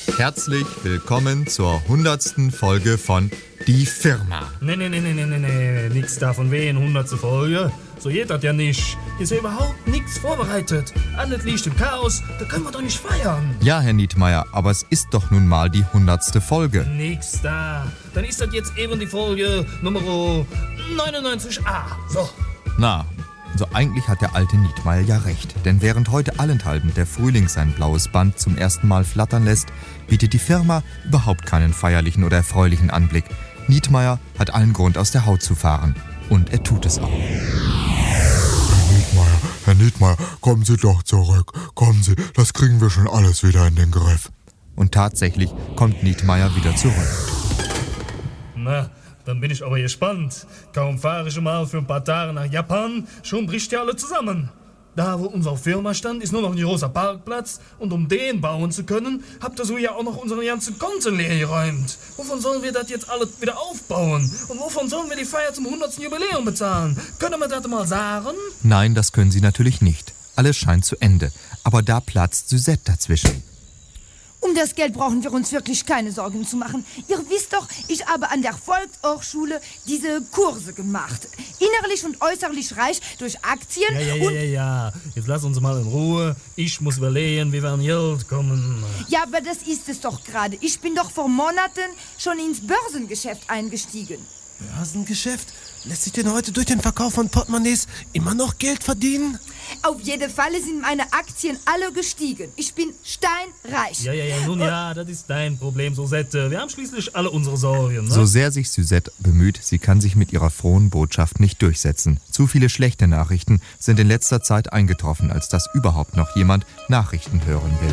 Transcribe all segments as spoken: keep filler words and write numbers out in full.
Herzlich willkommen zur hundertsten Folge von Die Firma. Nee, nee, nee, nee, nee, nee, nix davon wehen, hundertste Folge. So geht das ja nicht. Ist ja überhaupt nichts vorbereitet. Alles liegt im Chaos, da können wir doch nicht feiern. Ja, Herr Nietmeyer, aber es ist doch nun mal die hundertste Folge. Nix da. Dann ist das jetzt eben die Folge Nummer neunundneunzig a. So. Na, also eigentlich hat der alte Nietmeyer ja recht. Denn während heute allenthalben der Frühling sein blaues Band zum ersten Mal flattern lässt, bietet die Firma überhaupt keinen feierlichen oder erfreulichen Anblick. Nietmeyer hat allen Grund, aus der Haut zu fahren. Und er tut es auch. Herr Nietmeyer, Herr Nietmeyer, kommen Sie doch zurück. Kommen Sie, das kriegen wir schon alles wieder in den Griff. Und tatsächlich kommt Nietmeyer wieder zurück. Na, dann bin ich aber gespannt. Kaum fahre ich schon mal für ein paar Tage nach Japan, schon bricht ja alle zusammen. Da, wo unsere Firma stand, ist nur noch ein großer Parkplatz. Und um den bauen zu können, habt ihr so ja auch noch unsere ganzen Konten leer geräumt. Wovon sollen wir das jetzt alles wieder aufbauen? Und wovon sollen wir die Feier zum hundertsten Jubiläum bezahlen? Können wir das mal sagen? Nein, das können Sie natürlich nicht. Alles scheint zu Ende. Aber da platzt Suzette dazwischen. Um das Geld brauchen wir uns wirklich keine Sorgen zu machen. Ihr wisst doch, ich habe an der Volkshochschule diese Kurse gemacht. Innerlich und äußerlich reich durch Aktien Ja, ja, ja, und... ja, ja. Jetzt lass uns mal in Ruhe. Ich muss überlegen, wie wir an Geld kommen. Ja, aber das ist es doch gerade. Ich bin doch vor Monaten schon ins Börsengeschäft eingestiegen. Börsengeschäft? Lässt sich denn heute durch den Verkauf von Portemonnaies immer noch Geld verdienen? Auf jeden Fall sind meine Aktien alle gestiegen. Ich bin steinreich. Ja, ja, ja, nun ja, das ist dein Problem, Suzette. Wir haben schließlich alle unsere Sorgen, ne? So sehr sich Suzette bemüht, sie kann sich mit ihrer frohen Botschaft nicht durchsetzen. Zu viele schlechte Nachrichten sind in letzter Zeit eingetroffen, als dass überhaupt noch jemand Nachrichten hören will.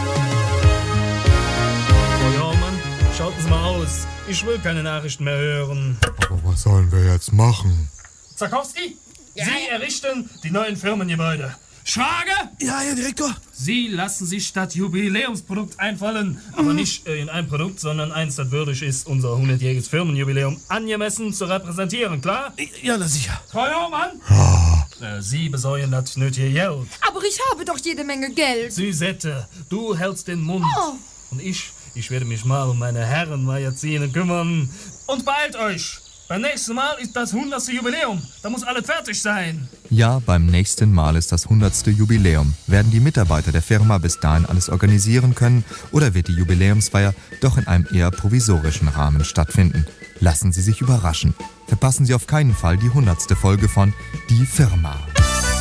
Oh ja, Mann, schauten Sie mal aus. Ich will keine Nachrichten mehr hören. Aber was sollen wir jetzt machen? Zakowski, ja? Sie errichten die neuen Firmengebäude. Schwager, Ja, Herr Direktor. Sie lassen sich das Jubiläumsprodukt einfallen. Aber nicht äh, in ein Produkt, sondern eins, das würdig ist, unser hundertjähriges Firmenjubiläum angemessen zu repräsentieren, klar? Ja, na sicher. Frau Jormann? Ja. Äh, Sie besorgen das nötige Geld. Aber ich habe doch jede Menge Geld. Suzette, du hältst den Mund. Oh. Und ich, ich werde mich mal um meine Herrenmagazine kümmern. Und beeilt euch! Beim nächsten Mal ist das hundertste Jubiläum. Da muss alles fertig sein. Ja, beim nächsten Mal ist das hundertste Jubiläum. Werden die Mitarbeiter der Firma bis dahin alles organisieren können oder wird die Jubiläumsfeier doch in einem eher provisorischen Rahmen stattfinden? Lassen Sie sich überraschen. Verpassen Sie auf keinen Fall die hundertste Folge von Die Firma.